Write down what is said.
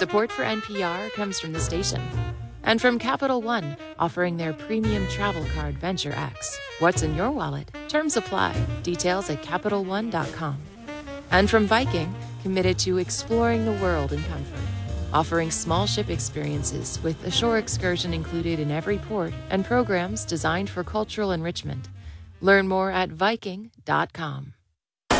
Support for NPR comes from the station. And from Capital One, offering their premium travel card Venture X. What's in your wallet? Terms apply. Details at CapitalOne.com. And from Viking, committed to exploring the world in comfort. Offering small ship experiences with a shore excursion included in every port and programs designed for cultural enrichment. Learn more at Viking.com.